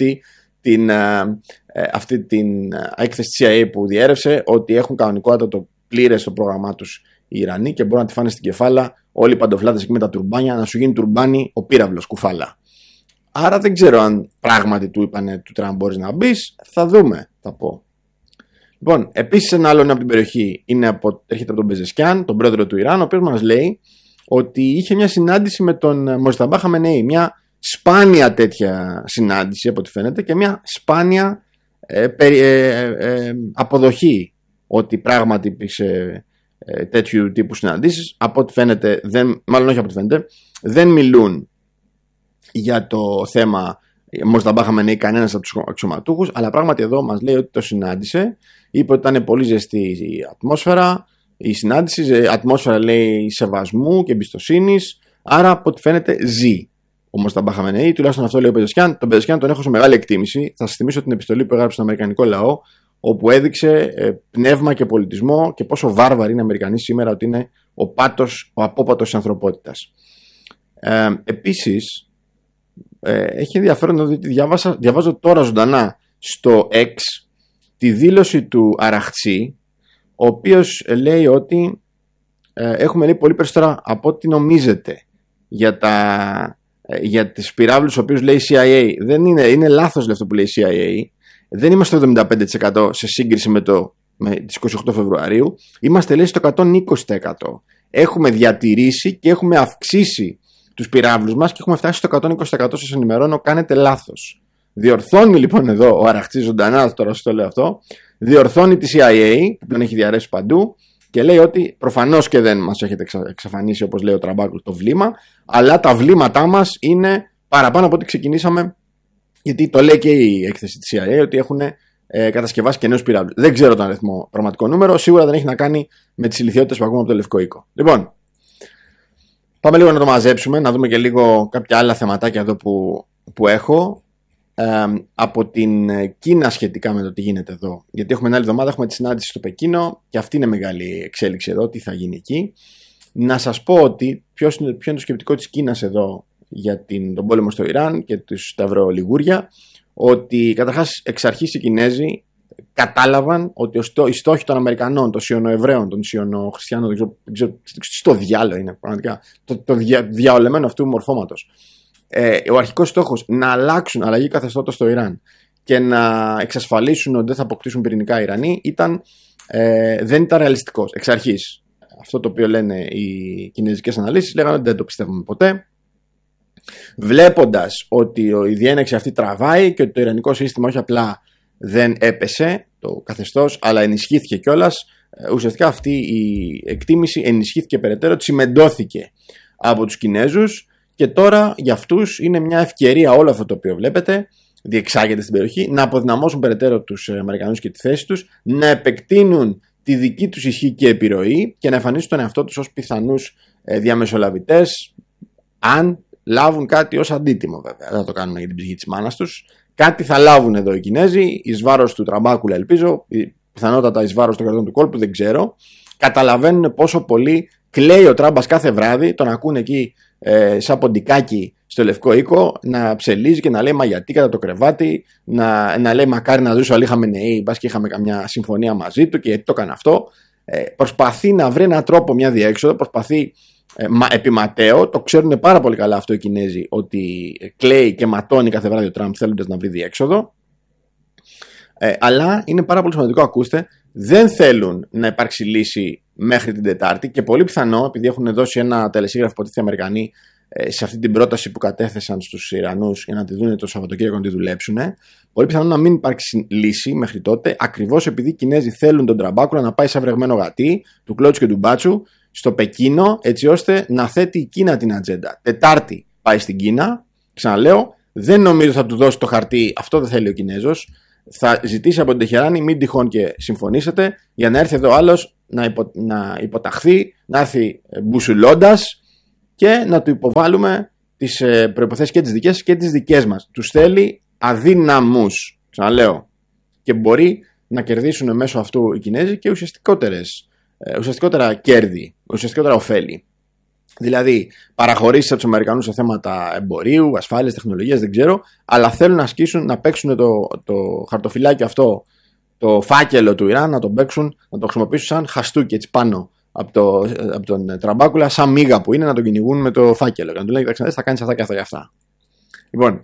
αυτή την έκθεση της CIA που διέρευσε ότι έχουν κανονικότητα το πλήρες το πρόγραμμά τους οι Ιρανοί και μπορούν να τη φάνε στην κεφάλα όλοι οι παντοφλάτες εκεί με τα τουρμπάνια να σου γίνει τουρμπάνι ο πύραυλος κουφάλα. Άρα δεν ξέρω αν πράγματι του είπανε του Τραμπ μπορείς να μπεις. Θα δούμε, θα πω. Λοιπόν, επίσης ένα άλλο από την περιοχή έρχεται από τον Πεζεσκιάν, τον πρόεδρο του Ιράν, ο οποίος μας λέει ότι είχε μια συνάντηση με τον Μοζταμπά Χαμενεή, μια σπάνια τέτοια συνάντηση από ό,τι φαίνεται και μια σπάνια αποδοχή ότι πράγματι υπήρξε τέτοιου τύπου συναντήσεις. Από ό,τι φαίνεται, μάλλον όχι από ό,τι φαίνεται, δεν μιλούν για το θέμα Μοζταμπά Χαμενεή κανένας από τους αξιωματούχους, αλλά πράγματι εδώ μας λέει ότι το συνάντησε, είπε ότι ήταν πολύ ζεστή η ατμόσφαιρα, η συνάντηση, ατμόσφαιρα λέει σεβασμού και εμπιστοσύνης, άρα από ό,τι φαίνεται ζει ο Μοζταμπά Χαμενεή, τουλάχιστον αυτό λέει ο Πεζεσκιάν. Τον Πεζεσκιάν τον έχω σε μεγάλη εκτίμηση. Θα σας θυμίσω την επιστολή που έγραψε στον Αμερικανικό λαό, όπου έδειξε πνεύμα και πολιτισμό και πόσο βάρβαροι είναι οι Αμερικανοί σήμερα, ότι είναι ο απόπατος της ανθρωπότητας. Επίσης, έχει ενδιαφέρον να δείτε, διαβάζω τώρα ζωντανά στο X τη δήλωση του Αραχτσί, ο οποίος λέει ότι έχουμε λέει πολύ περισσότερα από ό,τι νομίζετε για τις πυράβλους ο οποίος λέει η CIA. Δεν είναι λάθος αυτό που λέει η CIA. Δεν είμαστε στο 75% σε σύγκριση με τις 28 Φεβρουαρίου. Είμαστε λέει στο 120%. Έχουμε διατηρήσει και έχουμε αυξήσει τους πυράβλους μας και έχουμε φτάσει στο 120%. Σας ενημερώνω, κάνετε λάθος. Διορθώνει λοιπόν εδώ ο Αραχτσής ζωντανά, τώρα σας το λέω αυτό, διορθώνει τη CIA που τον έχει διαρρεύσει παντού και λέει ότι προφανώς και δεν μας έχετε εξαφανίσει, όπως λέει ο Τραμπάκουλ, το βλήμα, αλλά τα βλήματά μας είναι παραπάνω από ό,τι ξεκινήσαμε, γιατί το λέει και η έκθεση της CIA ότι έχουν κατασκευάσει και νέους πυράβλους. Δεν ξέρω τον αριθμό πραγματικό νούμερο, σίγουρα δεν έχει να κάνει με τις ηλιθιότητες που ακούμε από το Λευκό Οίκο. Λοιπόν, πάμε λίγο να το μαζέψουμε, να δούμε και λίγο κάποια άλλα θεματάκια εδώ που έχω. Από την Κίνα σχετικά με το τι γίνεται εδώ. Γιατί έχουμε την άλλη εβδομάδα έχουμε τη συνάντηση στο Πεκίνο και αυτή είναι μεγάλη εξέλιξη εδώ, τι θα γίνει εκεί. Να σας πω ότι ποιο είναι το σκεπτικό της Κίνας εδώ για τον πόλεμο στο Ιράν και τα ευρωλιγούρια, ότι καταρχάς εξ αρχής οι Κινέζοι κατάλαβαν ότι οι στόχοι των Αμερικανών, των Σιωνοεβραίων, των Σιωνοχριστιανών, δεν ξέρω στο διάλογο είναι πραγματικά το διαολεμένο αυτού μορφώματος. Ο αρχικός στόχος να αλλάξουν αλλαγή καθεστώτος στο Ιράν και να εξασφαλίσουν ότι δεν θα αποκτήσουν πυρηνικά οι Ιρανοί δεν ήταν ρεαλιστικός εξ αρχής. Αυτό το οποίο λένε οι κινέζικες αναλύσεις λέγανε ότι δεν το πιστεύουμε ποτέ. Βλέποντας ότι η διένεξη αυτή τραβάει και ότι το ιρανικό σύστημα όχι απλά δεν έπεσε το καθεστώς αλλά ενισχύθηκε κιόλας, ουσιαστικά αυτή η εκτίμηση ενισχύθηκε περαιτέρω, τσιμεντώθηκε από τους Κινέζους. Και τώρα για αυτούς είναι μια ευκαιρία όλο αυτό το οποίο βλέπετε, διεξάγεται στην περιοχή, να αποδυναμώσουν περαιτέρω τους Αμερικανούς και τη θέση τους, να επεκτείνουν τη δική τους ισχύ και επιρροή και να εμφανίσουν τον εαυτό τους ως πιθανούς διαμεσολαβητές, αν λάβουν κάτι ως αντίτιμο βέβαια. Δεν θα το κάνουν για την ψυχή της μάνας τους. Κάτι θα λάβουν εδώ οι Κινέζοι, εις βάρος του Τραμπάκουλα ελπίζω, πιθανότατα εις βάρος των κρατών του κόλπου, δεν ξέρω. Καταλαβαίνουν πόσο πολύ κλαίει ο Τράμπας κάθε βράδυ, τον ακούνε εκεί σαν ποντικάκι στο Λευκό Οίκο να ψελίζει και να λέει μα γιατί κατά το κρεβάτι, να λέει μακάρι να ζούσε ο Αλή Χαμενεή, μπας και είχαμε καμιά συμφωνία μαζί του και γιατί το έκανε αυτό. Προσπαθεί να βρει έναν τρόπο, μια διέξοδο, προσπαθεί επιματέω, το ξέρουν πάρα πολύ καλά αυτό οι Κινέζοι, ότι κλαίει και ματώνει κάθε βράδυ ο Τραμπ θέλοντας να βρει διέξοδο. Αλλά είναι πάρα πολύ σημαντικό, ακούστε, δεν θέλουν να υπάρξει λύση μέχρι την Τετάρτη και πολύ πιθανό, επειδή έχουν δώσει ένα τελεσίγραφο από οι Αμερικανοί σε αυτή την πρόταση που κατέθεσαν στους Ιρανούς για να τη δουν το Σαββατοκύριακο να τη δουλέψουν, πολύ πιθανό να μην υπάρξει λύση μέχρι τότε, ακριβώς επειδή οι Κινέζοι θέλουν τον Τραμπάκουλα να πάει σε βρεγμένο γατί του Κλώτσου και του Μπάτσου στο Πεκίνο, έτσι ώστε να θέτει η Κίνα την ατζέντα. Τετάρτη πάει στην Κίνα, ξαναλέω, δεν νομίζω θα του δώσει το χαρτί, αυτό δεν θέλει ο Κινέζος. θα ζητήσει από την Τεχεράνη, μην τυχόν και συμφωνήσετε, για να έρθει εδώ άλλος να υποταχθεί, να έρθει μπουσουλώντας και να του υποβάλουμε τις προϋποθέσεις και τις δικές και τις δικές μας. Τους θέλει αδύναμους, ξαναλέω, και μπορεί να κερδίσουν μέσω αυτού οι Κινέζοι και ουσιαστικότερα κέρδη, ουσιαστικότερα ωφέλη. Δηλαδή, παραχωρήσεις από τους Αμερικανούς σε θέματα εμπορίου, ασφάλειας, τεχνολογίας, δεν ξέρω, αλλά θέλουν να ασκήσουν, να παίξουν το χαρτοφυλάκι αυτό, το φάκελο του Ιράν, να το παίξουν, να το χρησιμοποιήσουν σαν χαστούκι έτσι πάνω από τον Τραμπάκουλα, σαν μίγα που είναι, να τον κυνηγούν με το φάκελο. Και να του λένε: κοιτάξτε, θα κάνεις αυτά και αυτά και αυτά. Λοιπόν,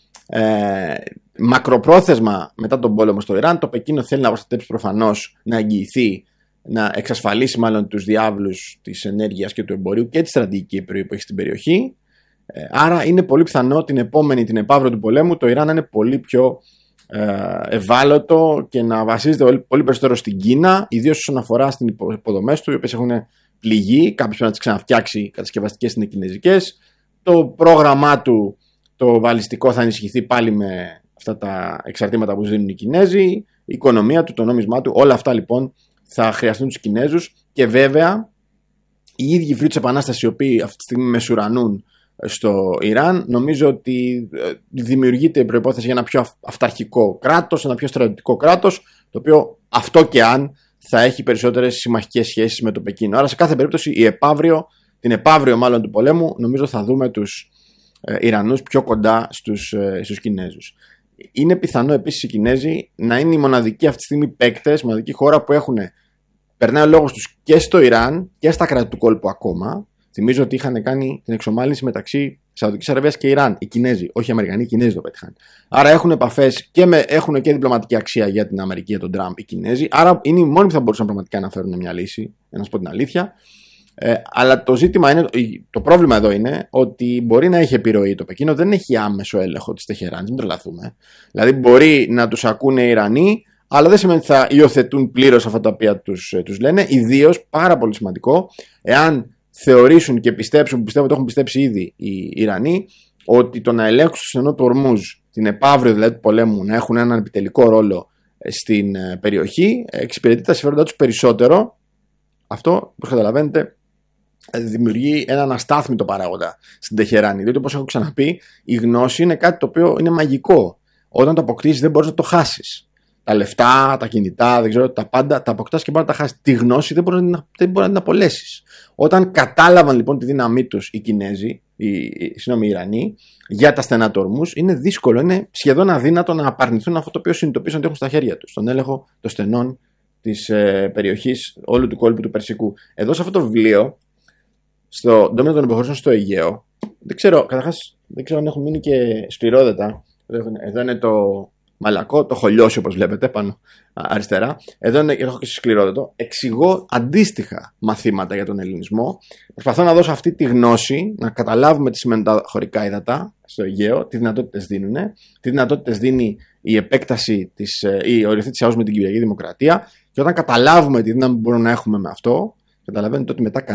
μακροπρόθεσμα μετά τον πόλεμο στο Ιράν, το Πεκίνο θέλει να προστατέψει προφανώς, να εγγυηθεί, να εξασφαλίσει μάλλον τους διάβλους της ενέργειας και του εμπορίου και τη στρατηγική επιρροή που έχει στην περιοχή. Άρα είναι πολύ πιθανό την επαύριο του πολέμου το Ιράν να είναι πολύ πιο ευάλωτο και να βασίζεται πολύ περισσότερο στην Κίνα, ιδίως όσον αφορά στις υποδομές του, οι οποίες έχουν πληγεί. Κάποιος πρέπει να τις ξαναφτιάξει, κατασκευαστικές είναι κινέζικες. Το πρόγραμμά του, το βαλιστικό, θα ενισχυθεί πάλι με αυτά τα εξαρτήματα που δίνουν οι Κινέζοι. Η οικονομία του, το νόμισμά του, όλα αυτά λοιπόν θα χρειαστούν τους Κινέζους. Και βέβαια οι ίδιοι φίλοι της Επανάστασης, οι οποίοι αυτή τη στιγμή μεσουρανούν στο Ιράν, νομίζω ότι δημιουργείται η προϋπόθεση για ένα πιο αυταρχικό κράτος, ένα πιο στρατιωτικό κράτος, το οποίο αυτό και αν θα έχει περισσότερες συμμαχικές σχέσεις με το Πεκίνο. Άρα σε κάθε περίπτωση την επαύριο μάλλον του πολέμου, νομίζω θα δούμε τους Ιρανούς πιο κοντά στους Κινέζους. Είναι πιθανό επίσης οι Κινέζοι να είναι οι μοναδικοί αυτή τη στιγμή παίκτες, μοναδική χώρα που περνάει ο λόγος τους και στο Ιράν και στα κράτη του κόλπου ακόμα. Θυμίζω ότι είχαν κάνει την εξομάλυνση μεταξύ Σαουδικής Αραβίας και Ιράν. Οι Κινέζοι, όχι οι Αμερικανοί, οι Κινέζοι το πέτυχαν. Άρα έχουν επαφές και έχουν και διπλωματική αξία για την Αμερική, για τον Τραμπ, οι Κινέζοι. Άρα είναι οι μόνοι που θα μπορούσαν πραγματικά να φέρουν μια λύση, να σας πω την αλήθεια. Αλλά το πρόβλημα εδώ είναι ότι μπορεί να έχει επιρροή το Πεκίνο, δεν έχει άμεσο έλεγχο της Τεχεράνης, μην τρελαθούμε. Δηλαδή μπορεί να τους ακούνε οι Ιρανοί, αλλά δεν σημαίνει ότι θα υιοθετούν πλήρως αυτά τα οποία τους λένε. Ιδίως, πάρα πολύ σημαντικό, εάν θεωρήσουν και πιστεύω ότι έχουν πιστέψει ήδη οι Ιρανοί, ότι το να ελέγξουν στο στενό του Ορμούζ, την επαύριο δηλαδή του πολέμου, να έχουν έναν επιτελικό ρόλο στην περιοχή, εξυπηρετεί τα συμφέροντά τους περισσότερο. Αυτό, όπως καταλαβαίνετε, δημιουργεί έναν αστάθμητο παράγοντα στην Τεχεράνη. Διότι, όπως έχω ξαναπεί, η γνώση είναι κάτι το οποίο είναι μαγικό. Όταν το αποκτήσεις, δεν μπορείς να το χάσεις. Τα λεφτά, τα κινητά, δεν ξέρω, τα πάντα τα αποκτάς και μπορεί να τα χάσεις. Τη γνώση δεν μπορεί να την απολέσεις. Όταν κατάλαβαν λοιπόν τη δύναμή τους οι Κινέζοι, οι Ιρανοί, για τα στενά του Ορμούζ, είναι δύσκολο, είναι σχεδόν αδύνατο να απαρνηθούν αυτό το οποίο συνειδητοποίησαν ότι έχουν στα χέρια τους. Τον έλεγχο των στενών της περιοχής όλου του κόλπου του Περσικού. Εδώ σε αυτό το βιβλίο, στο ντόμινο των υποχωρήσεων στο Αιγαίο, δεν ξέρω αν έχουν μείνει και σκληρόδετα. Εδώ είναι το μαλακό, το χολιώσιο όπως βλέπετε πάνω αριστερά. Εδώ έχω και σκληρόδετο. Εξηγώ αντίστοιχα μαθήματα για τον ελληνισμό. Προσπαθώ να δώσω αυτή τη γνώση, να καταλάβουμε τι σημαίνουν τα χωρικά ύδατα στο Αιγαίο, τι δυνατότητες δίνουν, τι δυνατότητες δίνει η επέκταση η οριοθέτηση ΑΟΣ με την Κυπριακή Δημοκρατία. Και όταν καταλάβουμε τη δύναμη που μπορούμε να έχουμε με αυτό, καταλαβαίνετε ότι μετά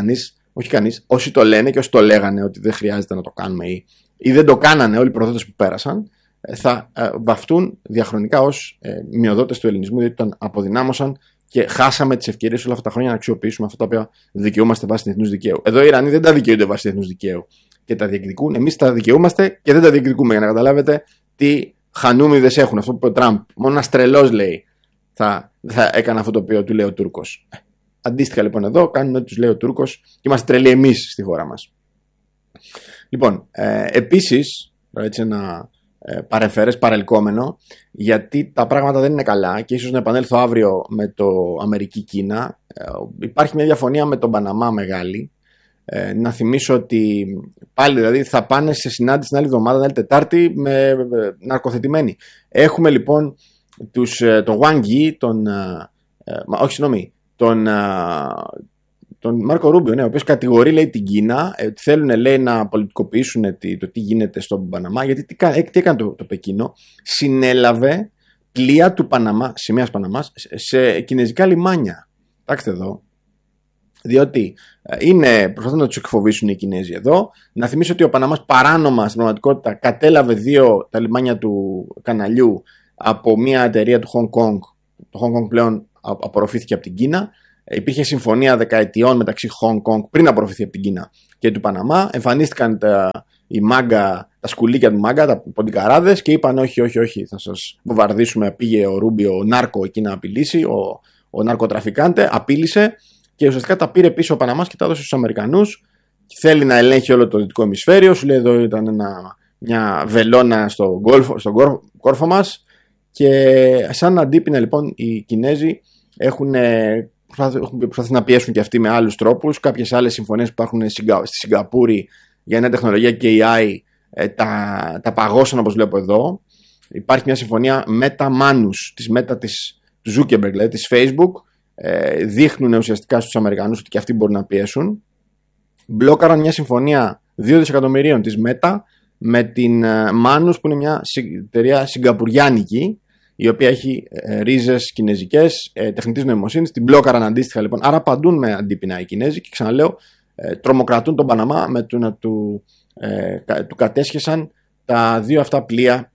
όσοι το λένε και όσοι το λέγανε ότι δεν χρειάζεται να το κάνουμε ή δεν το κάνανε όλοι οι προδότες που πέρασαν, θα βαφτούν διαχρονικά ως μειοδότες του ελληνισμού, διότι τον αποδυνάμωσαν και χάσαμε τις ευκαιρίες όλα αυτά τα χρόνια να αξιοποιήσουμε αυτά τα οποία δικαιούμαστε βάσει διεθνούς δικαίου. Εδώ οι Ιρανοί δεν τα δικαιούνται βάσει διεθνούς δικαίου και τα διεκδικούν. Εμείς τα δικαιούμαστε και δεν τα διεκδικούμε, για να καταλάβετε τι χανούμιδες έχουν. Αυτό που είπε ο Τραμπ, μόνο ένας τρελός λέει θα έκανε αυτό το οποίο του λέει ο Τούρκος. Αντίστοιχα λοιπόν εδώ κάνουμε ό,τι τους λέει ο Τούρκος και είμαστε τρελοί εμείς στη χώρα μας. Λοιπόν, επίσης, έτσι ένα παρεμφερές παρελκόμενο, γιατί τα πράγματα δεν είναι καλά και ίσως να επανέλθω αύριο με το Αμερική-Κίνα. Υπάρχει μια διαφωνία με τον Παναμά μεγάλη. Να θυμίσω ότι πάλι δηλαδή θα πάνε σε συνάντηση την άλλη εβδομάδα, την άλλη Τετάρτη, με ναρκοθετημένοι. Έχουμε λοιπόν τον Wang Yi, τον Μάρκο Ρούμπιο, ναι, ο οποίος κατηγορεί, λέει, την Κίνα ότι θέλουν, λέει, να πολιτικοποιήσουν το τι γίνεται στον Παναμά. Γιατί τι έκανε το Πεκίνο? Συνέλαβε πλοία του Παναμά, σημαίας Παναμάς, σε κινέζικα λιμάνια. Κοιτάξτε εδώ. Διότι προσπαθούν να τους εκφοβήσουν οι Κινέζοι εδώ. Να θυμίσω ότι ο Παναμάς παράνομα στην πραγματικότητα κατέλαβε τα λιμάνια του καναλιού από μια εταιρεία του Hong Kong. Το Hong Kong πλέον απορροφήθηκε από την Κίνα. Υπήρχε συμφωνία δεκαετιών μεταξύ Hong Kong πριν απορροφηθεί από την Κίνα και του Παναμά. Εμφανίστηκαν τα σκουλίκια του Μάγκα, τα ποντικαράδες, και είπαν όχι, θα σας βομβαρδίσουμε. Πήγε ο Ρούμπιο, ο νάρκο εκεί να απειλήσει, ο ναρκοτραφικάντε, απείλησε και ουσιαστικά τα πήρε πίσω ο Παναμάς και τα έδωσε στους Αμερικανούς. Θέλει να ελέγχει όλο το δυτικό ημισφαίριο. Σου λέει εδώ ήταν μια βελόνα στον κόρφο μας. Και σαν αντίπεινα λοιπόν οι Κινέζοι έχουν προσπαθήσει να πιέσουν και αυτοί με άλλους τρόπους. Κάποιες άλλες συμφωνίες που υπάρχουν στη Σιγκαπούρη για νέα τεχνολογία και AI τα παγώσαν, όπως βλέπω εδώ. Υπάρχει μια συμφωνία Meta-Manus, του Zuckerberg, δηλαδή της Facebook. Δείχνουν ουσιαστικά στους Αμερικανούς ότι και αυτοί μπορούν να πιέσουν. Μπλόκαραν μια συμφωνία 2 δισεκατομμυρίων της Meta με την Manus, που είναι μια εταιρεία σιγκαπουριάνικη, η οποία έχει ρίζες κινέζικες, τεχνητής νοημοσύνης. Την μπλόκαραν αντίστοιχα λοιπόν. Άρα απαντούν με αντίπεινα οι Κινέζοι και ξαναλέω, τρομοκρατούν τον Παναμά με το να του κατέσχεσαν τα 2 αυτά πλοία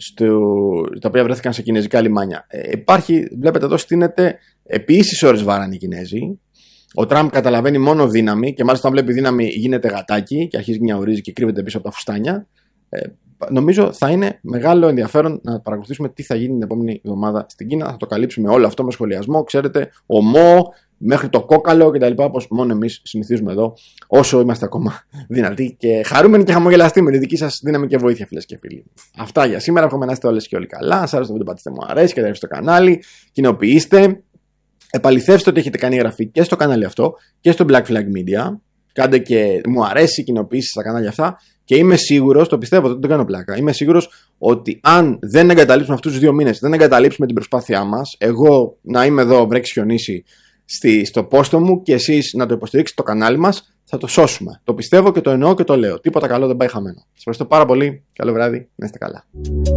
τα οποία βρέθηκαν σε κινέζικα λιμάνια. Βλέπετε εδώ στείνεται επί ίσης ώρες βάραν οι Κινέζοι. Ο Τραμπ καταλαβαίνει μόνο δύναμη και μάλιστα όταν βλέπει δύναμη γίνεται γατάκι και αρχίζει να ορίζει και κρύβεται πίσω από τα φουστάνια. Νομίζω θα είναι μεγάλο ενδιαφέρον να παρακολουθήσουμε τι θα γίνει την επόμενη εβδομάδα στην Κίνα. Θα το καλύψουμε όλο αυτό με σχολιασμό. Ξέρετε, ομό μέχρι το κόκαλο κτλ. Όπως μόνο εμείς συνηθίζουμε εδώ, όσο είμαστε ακόμα δυνατοί και χαρούμενοι και χαμογελαστοί με τη δική σας δύναμη και βοήθεια, φίλες και φίλοι. Αυτά για σήμερα. Εύχομαι να είστε όλες και όλοι καλά. Αν σας άρεσε το βίντεο, πατήστε μου αρέσει και κατεβείτε στο κανάλι. Κοινοποιήστε. Επαληθεύστε ότι έχετε κάνει εγγραφή και στο κανάλι αυτό και στο Black Flag Media. Κάντε και μου αρέσει κοινοποιήσεις στα κανάλια αυτά. Και είμαι σίγουρος, το πιστεύω, δεν το κάνω πλάκα. Είμαι σίγουρος ότι αν δεν εγκαταλείψουμε αυτούς τους 2 μήνες, δεν εγκαταλείψουμε την προσπάθειά μας, εγώ να είμαι εδώ, βρέξει χιονίσει, στο πόστο μου και εσείς να το υποστηρίξετε το κανάλι μας, θα το σώσουμε. Το πιστεύω και το εννοώ και το λέω. Τίποτα καλό δεν πάει χαμένο. Σας ευχαριστώ πάρα πολύ. Καλό βράδυ. Να είστε καλά.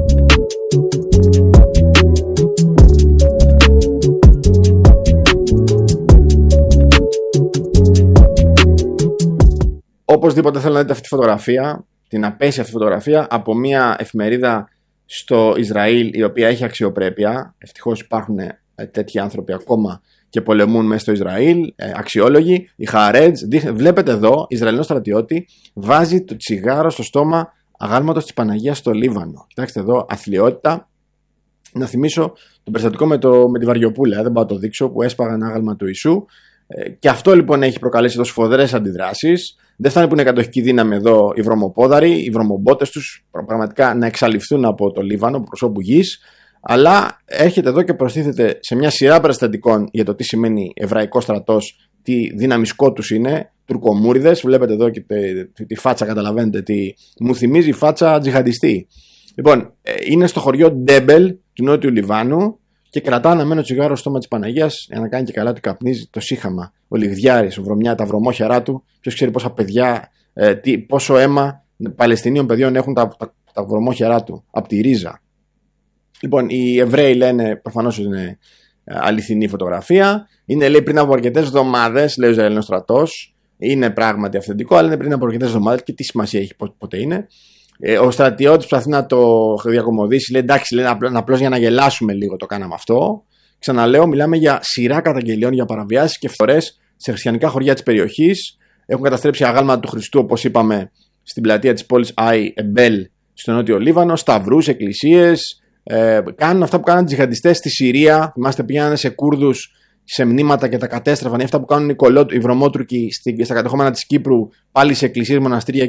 Οπωσδήποτε θέλω να δείτε αυτή τη φωτογραφία, την απέσια αυτή φωτογραφία από μια εφημερίδα στο Ισραήλ η οποία έχει αξιοπρέπεια. Ευτυχώς υπάρχουν τέτοιοι άνθρωποι ακόμα και πολεμούν μέσα στο Ισραήλ, αξιόλογοι. Οι Χαρέτζ, βλέπετε εδώ, Ισραηλινό στρατιώτη βάζει το τσιγάρο στο στόμα αγάλματος της Παναγίας στο Λίβανο. Κοιτάξτε εδώ, αθλιότητα. Να θυμίσω το περιστατικό με τη Βαριοπούλα, δεν πάω να το δείξω, που έσπαγαν άγαλμα του Ιησού. Και αυτό λοιπόν έχει προκαλέσει εδώ σφοδρές αντιδράσεις. Δεν φτάνει που είναι κατοχική δύναμη εδώ οι βρωμοπόδαροι, οι βρωμομπότες τους πραγματικά να εξαλειφθούν από το Λίβανο, προσώπου γης. Αλλά έρχεται εδώ και προστίθεται σε μια σειρά περιστατικών για το τι σημαίνει εβραϊκός στρατός, τι δυναμικό τους είναι, τουρκομούριδες. Βλέπετε εδώ και τη φάτσα, καταλαβαίνετε τι μου θυμίζει, η φάτσα τζιχαντιστή. Λοιπόν, είναι στο χωριό Ντέμπελ του νότιου Λιβάνου και κρατά αναμένο τσιγάρο στο στόμα της Παναγίας για να κάνει και καλά του καπνίζει το σύχαμα. Ο Λιγδιάρης, τα βρωμόχερά του, ποιος ξέρει πόσα παιδιά, πόσο αίμα Παλαιστινίων παιδιών έχουν τα βρωμόχερά του από τη ρίζα. Λοιπόν, οι Εβραίοι λένε προφανώς ότι είναι αληθινή φωτογραφία. Είναι, λέει, πριν από αρκετές εβδομάδες, λέει ο Ισραηλινός στρατός. Είναι πράγματι αυθεντικό, αλλά είναι πριν από αρκετές εβδομάδες και τι σημασία έχει πότε είναι. Ο στρατιώτης προσπαθεί να το διακομωδήσει. Λέει εντάξει, λέει, απλώς για να γελάσουμε λίγο το κάναμε αυτό. Ξαναλέω, μιλάμε για σειρά καταγγελιών για παραβιάσεις και φορές σε χριστιανικά χωριά της περιοχής. Έχουν καταστρέψει αγάλματα του Χριστού, όπως είπαμε, στην πλατεία της πόλης Άι Εμπέλ στο νότιο Λίβανο, σταυρούς, εκκλησίες. Κάνουν αυτά που κάνουν οι τζιχαντιστές στη Συρία. Θυμάστε, πήγαιναν σε Κούρδους σε μνήματα και τα κατέστρεφαν. Αυτά που κάνουν οι βρωμότουρκοι στα κατεχόμενα της Κύπρου, πάλι σε εκκλησίες, μοναστήρια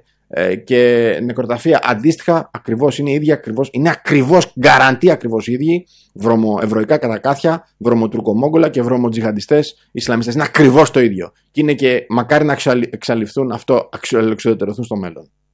και νεκροταφεία. Αντίστοιχα, ακριβώς είναι οι ίδιοι, είναι ακριβώς, γκαραντί ακριβώς οι ίδιοι. Βρωμοευρωϊκά κατακάθια, βρωμοτουρκομόγγολα και βρωμοτζιχαντιστές Ισλαμιστές. Είναι ακριβώς το ίδιο. Και είναι και μακάρι να εξαλειφθούν αυτό, εξοδετερωθούν στο μέλλον.